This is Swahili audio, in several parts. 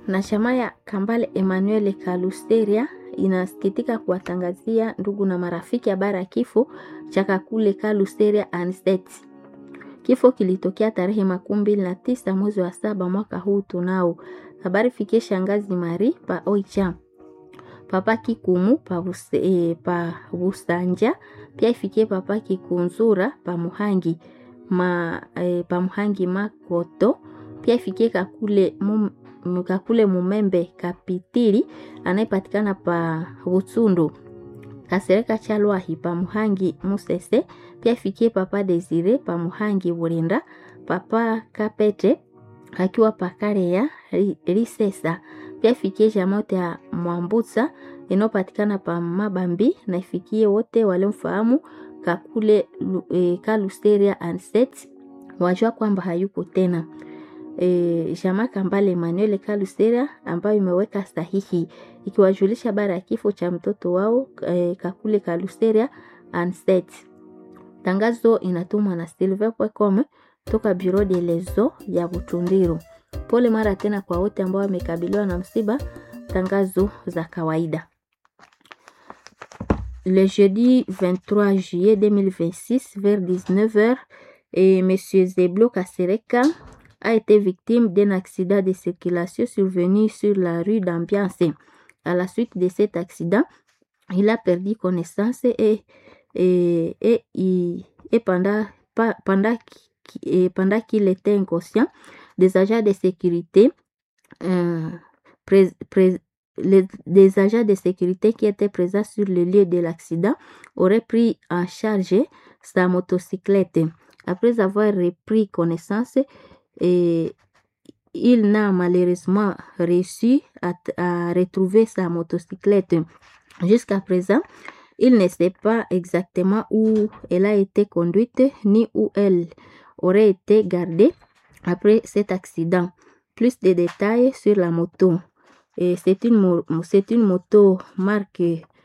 Na chama ya Kambale Emmanuel Kalusteria inasikitika kuwatangazia ndugu na marafiki habari ya kifo cha Kakule Kalusteria Anset. Kifo kilitokea tarehe 29 mwezi wa 7 mwaka huu tunao. Habari fikie shangazi Mari pa Oicha. Papa Kikumu pa Busanja, pia ifikie papa Kikunzura pa Muhangi pa Muhangi Makoto, pia ifikie Kakule Mumembe Kapitiri anayepatikana pa Butsundu. Kasereka Chalwahi pa Muhangi Musese, pia ifikie papa Desire pa Muhangi Burinda, papa Kapete akiwa pakare ya Risesa, pia ifikie jamote ya Mwambutsa inopatikana pa Mabambi, na ifikie wote walemfahamu Kakule Kalusteria Anset wajua kwamba hayuko tena. Jama Kambale Emmanuel Kalusteria ambayo imeweka sahihi ikiwajulisha habari ya kifo cha mtoto wao Kakule Kalusteria Anset. Tangazo inatumwa na Silver.com toka Bureau de Lezo ya Butundiro. Pole mara tena kwa wote ambao wamekabiliwa na msiba. Tangazo za kawaida. Le jeudi 23 juillet 2026 vers 19h, monsieur Zeblo Kasereka a été victime d'un accident de circulation survenu sur la rue d'Ambiance. À la suite de cet accident, il a perdu connaissance et pendant qu'il était inconscient, des agents de sécurité des agents de sécurité qui étaient présents sur le lieu de l'accident auraient pris en charge sa motocyclette. Après avoir repris connaissance, il n'a malheureusement réussi à retrouver sa motocyclette. Jusqu'à présent, il ne sait pas exactement où elle a été conduite ni où elle aurait été gardée après cet accident. Plus de détails sur la moto. C'est une moto marque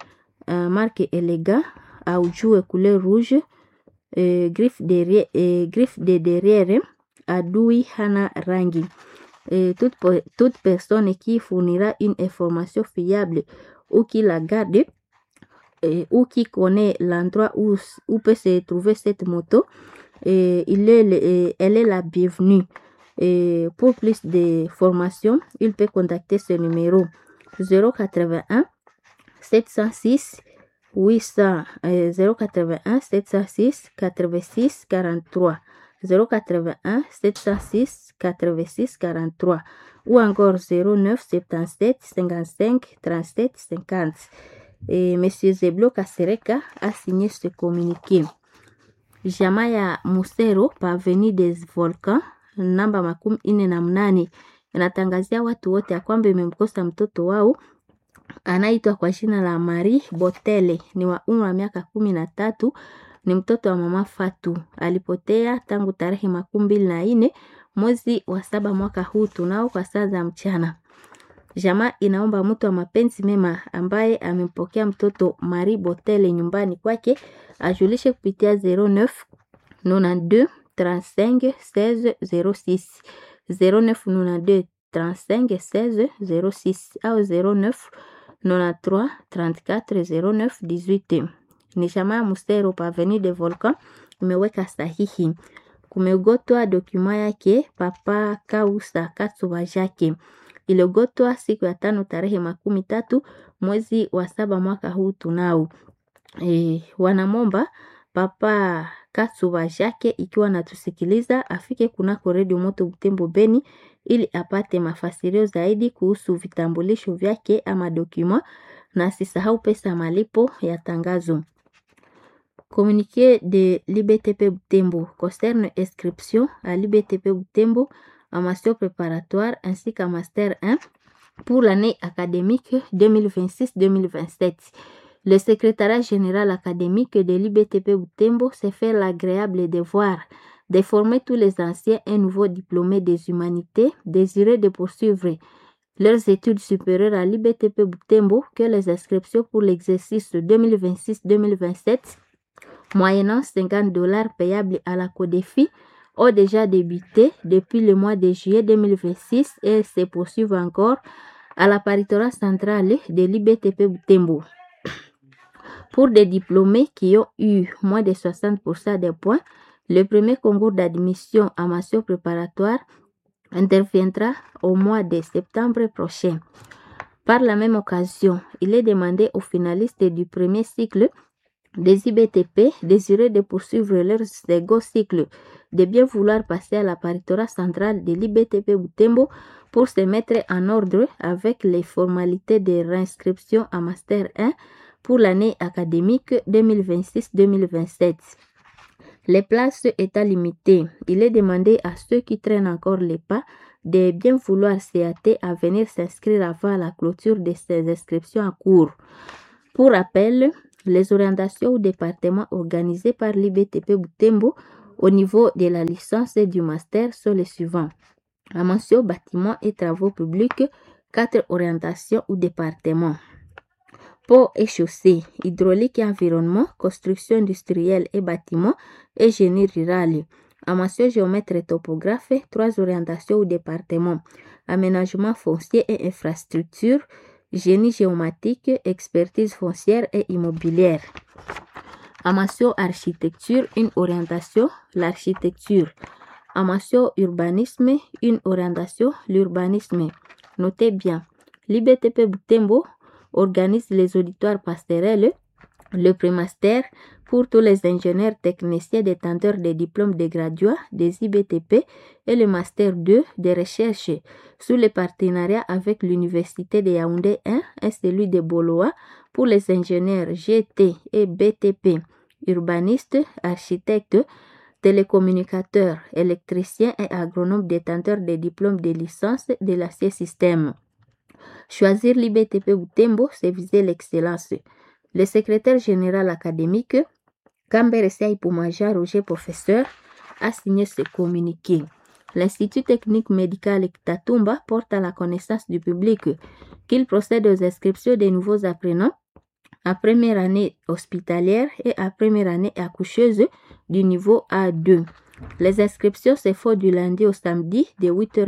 Elega à joue couleur rouge, griffe de derrière à Dui Hana Rangi. Toute personne qui fournira une information fiable ou qui la garde ou qui connaît l'endroit où peut se trouver cette moto, elle est la bienvenue. Pour plus de formations, il peut contacter ce numéro 081 706 800 081 706 86 43 081 706 86 43 ou encore 09 77 55 37 50. Monsieur Zeblo Kasereka a signé ce communiqué. Jamaa ya Musero pa Avenue des Volcans namba 48 inatangazia watu wote ya kwamba imemkosa mtoto wao anaitwa kwa jina la Marie Botele, ni wa umri wa miaka 13, ni mtoto wa mama Fatu. Alipotea tangu tarehe 24 mwezi wa 7 mwaka huu tunao kwa saa za mchana. Jamaa inaomba mtu wa mapenzi mema ambaye amempokea mtoto Marie Botele nyumbani kwake ajulishe kupitia 09 92 35 16 06 09 92 35 16 06 au 09 93 34 09 18. Ni jamaa Mustero pa Avenue des Volcans imeweka sahihi. Kumegotwa dokuma yake papa Kausa Katsuba Jake. Iligotwa siku ya 5 tarehe 13 mwezi wa 7 mwaka huu tunao. Wanamomba papa Katsuba Jake ikiwa natusikiliza afike kunako Radio Moto Butembo Beni ili apate mafasirio zaidi kuhusu vitambulisho vyake ama dokuma, na asisahau pesa malipo ya tangazo. Communiqué de l'IBTP Butembo concerne inscription à l'IBTP Butembo en master préparatoire ainsi qu'en master 1 pour l'année académique 2026-2027. Le secrétariat général académique de l'IBTP Butembo s'est fait l'agréable devoir de former tous les anciens et nouveaux diplômés des humanités désireux de poursuivre leurs études supérieures à l'IBTP Butembo que les inscriptions pour l'exercice 2026-2027 moyennant $50 payables à la CODEFI ont déjà débuté depuis le mois de juillet 2026 et se poursuivent encore à la paritorat centrale de l'IBTP Butembo. Pour des diplômés qui ont eu moins de 60% des points, le premier concours d'admission à mention préparatoire interviendra au mois de septembre prochain. Par la même occasion, il est demandé aux finalistes du premier cycle des IBTP désireux de poursuivre leur second cycle de bien vouloir passer à la paritorat centrale de l'IBTP Butembo pour se mettre en ordre avec les formalités de réinscription à Master 1 pour l'année académique 2026-2027. Les places étant limitées, il est demandé à ceux qui traînent encore les pas de bien vouloir se hâter à venir s'inscrire avant la clôture de ces inscriptions en cours. Pour rappel, les orientations au département organisées par l'IBTP Butembo au niveau de la licence et du master sont les suivants. La mention bâtiment et travaux publics, 4 orientations au département. Pont et chaussée, hydraulique et environnement, construction industrielle et bâtiment et génie rural. En mention géomètre et topographe, 3 orientations au département. Aménagement foncier et infrastructure, génie géomatique, expertise foncière et immobilière. En mention architecture, une orientation, l'architecture. En mention urbanisme, une orientation, l'urbanisme. Notez bien, l'IBTP Butembo organise les auditoires passerelles, le prémaster pour tous les ingénieurs techniciens détenteurs des diplômes de graduat des IBTP et le master 2 de recherche sous le partenariat avec l'université de Yaoundé 1 et celui de Boloa pour les ingénieurs GT et BTP, urbanistes, architectes, télécommunicateurs, électriciens et agronomes détenteurs des diplômes de licence de l'acier système. Choisir l'IBTP Butembo, c'est viser l'excellence. Le secrétaire général académique, Kambere Poumaja Roger Professeur, a signé ce communiqué. L'Institut technique médical Kitatumba porte à la connaissance du public qu'il procède aux inscriptions des nouveaux apprenants à première année hospitalière et à première année accoucheuse du niveau A2. Les inscriptions se font du lundi au samedi de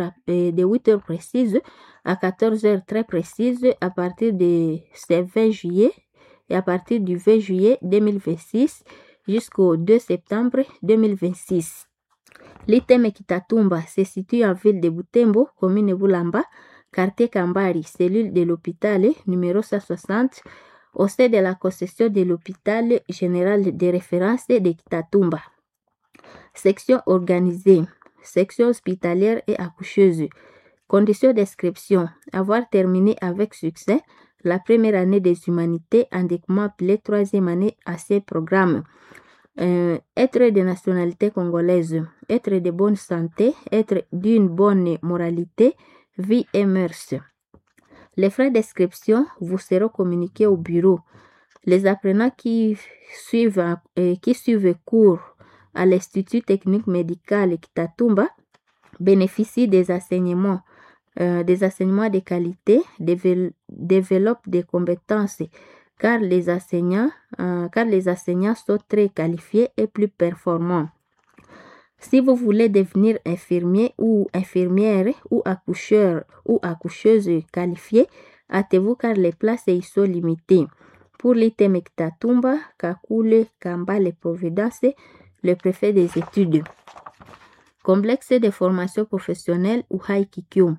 8h précises à 14h très précises à partir de ce 20 juillet et à partir du 20 juillet 2026 jusqu'au 2 septembre 2026. L'ITEM Kitatumba se situe en ville de Butembo, commune Bulamba, quartier Kambari, cellule de l'hôpital numéro 160, au sein de la concession de l'hôpital général de référence de Kitatumba. Section organisée, section hospitalière et accoucheuse. Conditions d'inscription, avoir terminé avec succès la première année des humanités, indiquement appelée troisième année à ces programmes. Être de nationalité congolaise, être de bonne santé, être d'une bonne moralité, vie et mœurs. Les frais d'inscription vous seront communiqués au bureau. Les apprenants qui suivent cours à l'Institut technique médical Kitatumba bénéficient des enseignements de qualité, développent des compétences car les enseignants sont très qualifiés et plus performants. Si vous voulez devenir infirmier ou infirmière ou accoucheur ou accoucheuse qualifiée, hâtez-vous car les places y sont limitées. Pour l'ITEM Kitatumba, Kakule, Kambale, Providence, le préfet des études. Complexe de formation professionnelle Uhai Kikyo.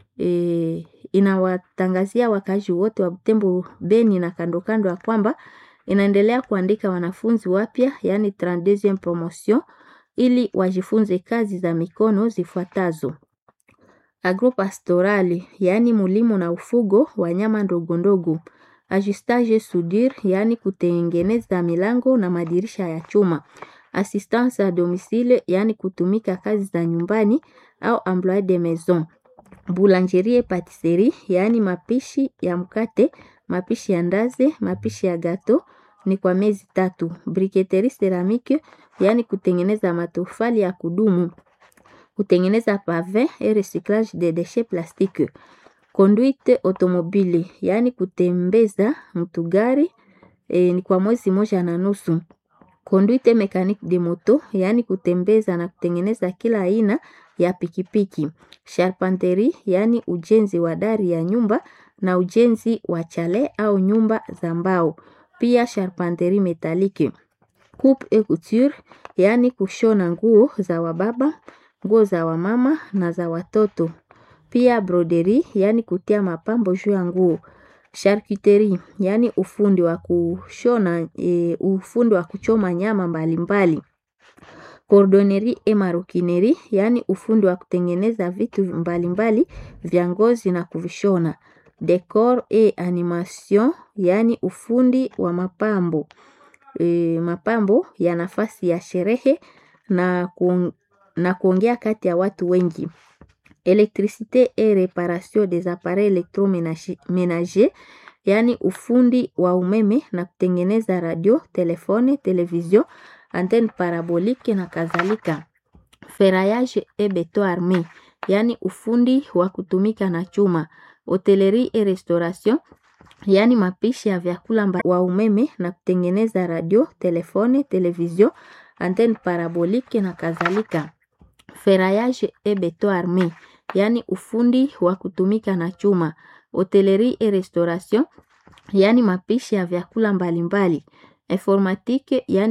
Inawatangazia wakazi wote wa Butembo, Beni na kando kando ya kwamba inaendelea kuandika wanafunzi wapya, yani 32e promotion, ili wajifunze kazi za mikono zifuatazo: agropastorali, yani mulimo na ufugo wa nyama ndogo ndogo; ajustage soudure, yani kutengeneza milango na madirisha ya chuma; assistance à domicile, yani kutumika kazi za nyumbani au employé de maison; boulangerie et pâtisserie, yani mapishi ya mkate, mapishi ya ndazi, mapishi ya gato ni kwa miezi 3; briqueterie céramique, yani kutengeneza matofali ya kudumu, kutengeneza pavin et recyclage des déchets plastiques; conduite automobile, yani kutembeza mtugari ni kwa mwezi 1.5; Conduite mécanique de moto, yaani kutembeza na kutengeneza kila aina ya pikipiki. Charpenterie, yaani ujenzi wa dari ya nyumba na ujenzi wa chale au nyumba za mbao. Pia charpenterie métallique. Coupe et couture, yaani kushona nguo za wababa, nguo za wamama na za watoto. Pia broderie, yaani kutia mapambo juu ya nguo. Charcuterie, yaani ufundi wa kushona, ufundi wa kuchoma nyama mbalimbali. Cordonnerie et maroquinerie, yaani ufundi wa kutengeneza vitu mbalimbali vya ngozi na kuvishona. Decor et animation, yaani ufundi wa mapambo. Mapambo ya nafasi ya sherehe na kuongea kati ya watu wengi. Électricité et réparation des appareils électroménagers, yaani ufundi wa umeme na kutengeneza radio, telefone, television, antenne parabolique na kadhalika. Ferraillage et béton armé, yaani ufundi wa kutumika na chuma. Hotellerie et restauration, yaani mapishi ya vyakula wa umeme na kutengeneza radio, telefone, television, antenne parabolique na kadhalika. Ferraillage et béton armé, yaani ufundi wa kutumika na chuma. Hotellerie et restauration, yaani mapishi ya vyakula mbalimbali. Informatique, yaani